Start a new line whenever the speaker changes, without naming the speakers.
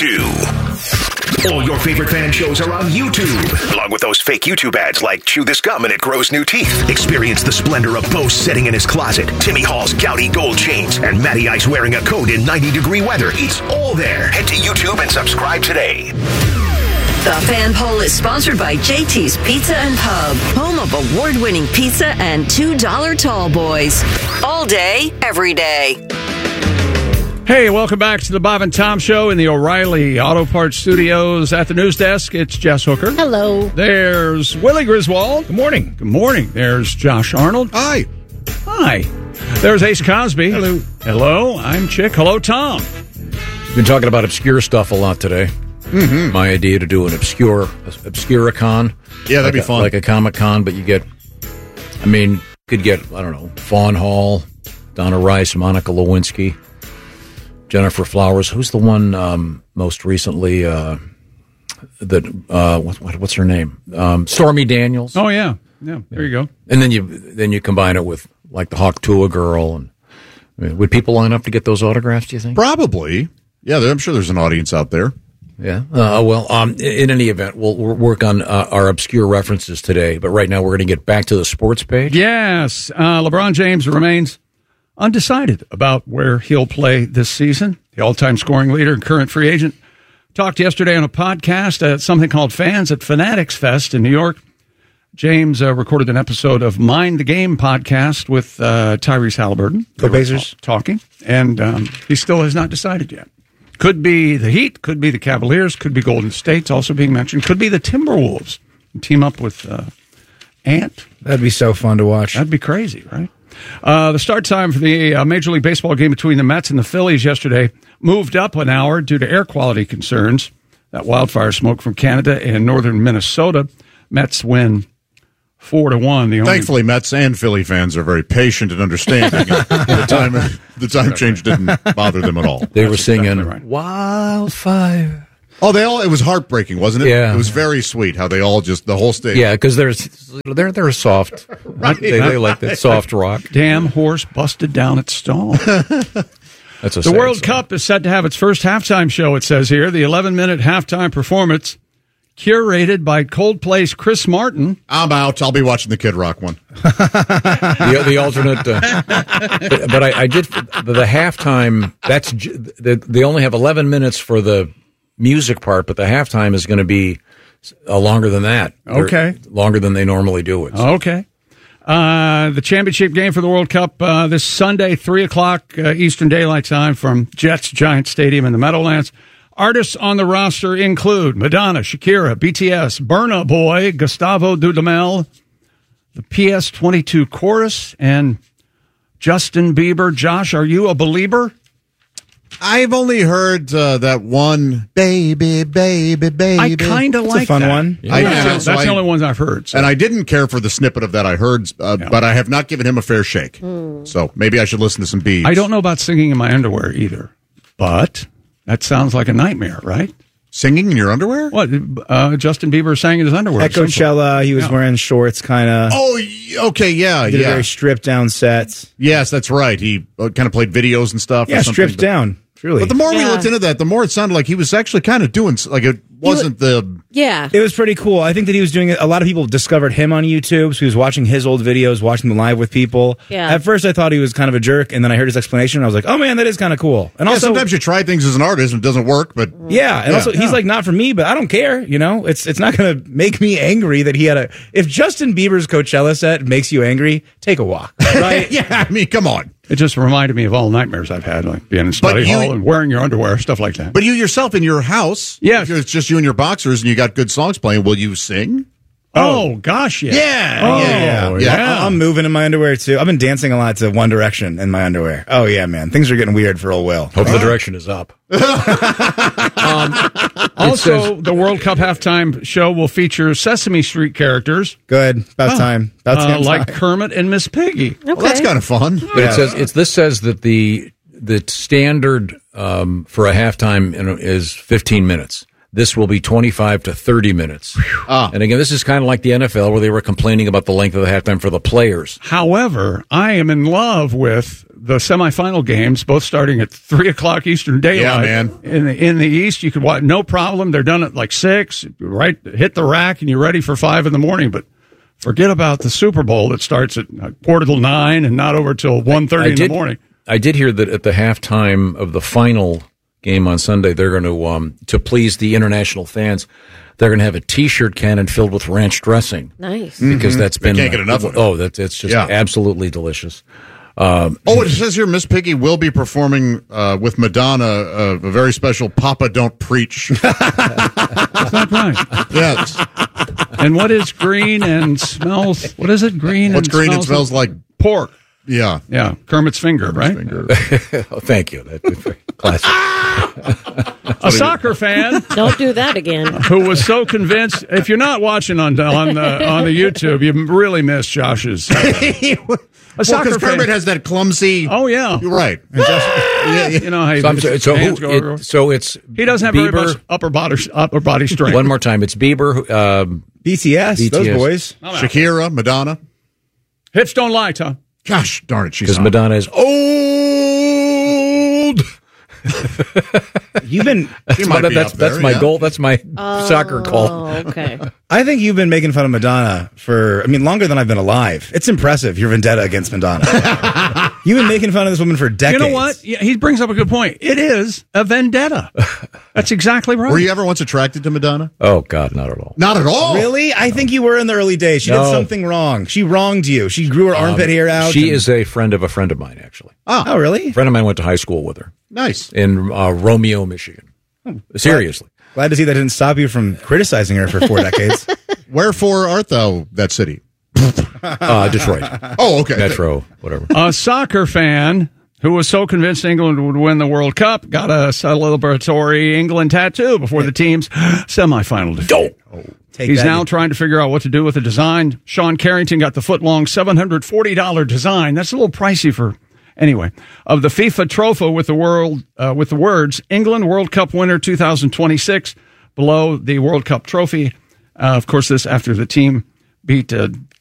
too. All your favorite fan shows are on YouTube, along with those fake YouTube ads like chew this gum and it grows new teeth. Experience the splendor of Bo sitting in his closet, Timmy Hall's gouty gold chains, and Matty Ice wearing a coat in 90-degree weather. It's all there. Head to YouTube and subscribe today.
The Fan Poll is sponsored by JT's Pizza and Pub, home of award-winning pizza and $2 tall boys. All day, every day.
Hey, welcome back to the Bob and Tom Show in the O'Reilly Auto Parts Studios. At the news desk, it's Jess Hooker.
Hello.
There's Willie Griswold. Good morning. Good morning. There's Josh Arnold.
Hi.
Hi. There's Ace Cosby. Hello. Hello. I'm Chick. Hello, Tom.
We've been talking about obscure stuff a lot today. Mm-hmm. My idea to do an Obscuricon.
Yeah, that'd be fun.
Like a Comic-Con, but you get, could get, Fawn Hall, Donna Rice, Monica Lewinsky, Jennifer Flowers. Who's the one most recently what's her name? Stormy Daniels.
Oh, yeah. Yeah, there you go.
And then you combine it with, like, the Hawk-Tuah girl. And would people line up to get those autographs, do you think?
Probably. Yeah, I'm sure there's an audience out there.
Yeah. In any event, we'll work on our obscure references today. But right now, we're going to get back to the sports page.
Yes. LeBron James remains undecided about where he'll play this season. The all-time scoring leader and current free agent talked yesterday on a podcast at something called Fans at Fanatics Fest in New York. James recorded an episode of Mind the Game podcast with Tyrese Halliburton.
Go Pacers.
Talking. And he still has not decided yet. Could be the Heat, could be the Cavaliers, could be Golden State's also being mentioned, could be the Timberwolves. Team up with Ant.
That'd be so fun to watch.
That'd be crazy, right? The start time for the Major League Baseball game between the Mets and the Phillies yesterday moved up an hour due to air quality concerns. That wildfire smoke from Canada and northern Minnesota. Mets win 4-1.
Thankfully, Mets and Philly fans are very patient and understanding. The time change didn't bother them at all.
They were singing Wildfire.
Oh, it was heartbreaking, wasn't it?
Yeah.
It was very sweet how they all the whole stage.
Yeah, because they're soft.
Right.
They like that soft rock.
Damn horse busted down its stall.
That's
the World Cup is set to have its first halftime show, it says here. The 11-minute halftime performance curated by Coldplay's Chris Martin.
I'm out. I'll be watching the Kid Rock one.
the alternate. But I did the halftime. They only have 11 minutes for the music part, but the halftime is going to be longer than that.
Okay.
Longer than they normally do it.
Okay. The championship game for the World Cup this Sunday, 3 o'clock Eastern Daylight Time from Jets Giant Stadium in the Meadowlands. Artists on the roster include Madonna, Shakira, BTS, Burna Boy, Gustavo Dudamel, the PS22 Chorus, and Justin Bieber. Josh, are you a believer?
I've only heard that one, baby, baby, baby.
I kind of like that.
It's a fun one.
Yeah. That's the only ones I've heard. So.
And I didn't care for the snippet of that I heard, but I have not given him a fair shake. So maybe I should listen to some Biebs.
I don't know about singing in my underwear either, but that sounds like a nightmare, right?
Singing in your underwear?
What? Justin Bieber sang in his underwear.
At Coachella, he was wearing shorts, kind of.
Oh, okay, yeah.
Did a very stripped down set.
Yes, that's right. He kind of played videos and stuff.
Yeah, stripped down. Truly.
But the more we looked into that, the more it sounded like he was actually kind of doing, like it wasn't
Yeah.
It was pretty cool. I think that he was doing it. A lot of people discovered him on YouTube, so he was watching his old videos, watching them live with people.
Yeah.
At first, I thought he was kind of a jerk, and then I heard his explanation, and I was like, oh man, that is kind of cool. And also,
sometimes you try things as an artist and it doesn't work, but...
Also, he's like, not for me, but I don't care, It's not going to make me angry that he had a... If Justin Bieber's Coachella set makes you angry, take a walk, right?
Yeah, I mean, come on.
It just reminded me of all nightmares I've had, like being in study hall and wearing your underwear, stuff like that.
But you yourself in your house,
yes.
If it's just you and your boxers and you got good songs playing, will you sing?
Oh gosh, yeah.
Yeah.
I'm moving in my underwear, too. I've been dancing a lot to One Direction in my underwear. Oh, yeah, man. Things are getting weird for old Will.
Hope the direction is up.
Also, the World Cup halftime show will feature Sesame Street characters.
Good. About time.
Like Kermit and Miss Piggy.
Okay.
Well, that's kind of fun.
But this says that the standard for a halftime is 15 minutes. This will be 25 to 30 minutes. And again, this is kind of like the NFL where they were complaining about the length of the halftime for the players.
However, I am in love with the semifinal games, both starting at 3 o'clock Eastern Daylight.
Yeah, man.
In the East, you could watch, no problem. They're done at like 6, right? Hit the rack, and you're ready for 5 in the morning. But forget about the Super Bowl that starts at 8:45 and not over till 1:30 in the morning.
I did hear that at the halftime of the final game on Sunday, they're going to please the international fans, they're going to have a T-shirt cannon filled with ranch dressing.
Nice.
Because that's been...
Can't get enough of it.
Oh, it's just absolutely delicious.
It says here Miss Piggy will be performing with Madonna a very special Papa Don't Preach.
Is that right?
Yes.
And what is green and smells? What is it? Green.
What's
and
green and smells like
pork?
Yeah.
Yeah. Kermit's finger, right?
Oh, thank you. That's very classic.
A soccer fan.
Don't do that again.
Who was so convinced? If you're not watching on the YouTube, you really missed Josh's. A soccer
because Kermit has that clumsy.
Oh yeah,
you're right.
You know how
he
doesn't have very much upper body strength.
One more time, it's Bieber,
BTS, those boys,
Shakira, Madonna.
Hips don't lie, Tom.
Gosh darn it, she's
because Madonna is old.
You've been.
That's my goal. That's my soccer call.
Okay.
I think you've been making fun of Madonna for, longer than I've been alive. It's impressive, your vendetta against Madonna. You've been making fun of this woman for decades.
You know what? Yeah, he brings up a good point. It is a vendetta. That's exactly right.
Were you ever once attracted to Madonna?
Oh, God, not at all.
Not at all?
Really? I think you were in the early days. She did something wrong. She wronged you. She grew her armpit hair out.
She is a friend of mine, actually.
Oh, really?
A friend of mine went to high school with her.
Nice.
In Romeo, Michigan. Seriously.
Glad to see that didn't stop you from criticizing her for 4 decades.
Wherefore art thou that city?
Detroit.
Oh, okay.
Metro, whatever.
A soccer fan who was so convinced England would win the World Cup got a celebratory England tattoo before the team's semifinal defeat. He's now trying to figure out what to do with the design. Sean Carrington got the foot-long $740 design. That's a little pricey for... Anyway, of the FIFA trophy with the words England World Cup winner 2026 below the World Cup trophy. Of course, this after the team beat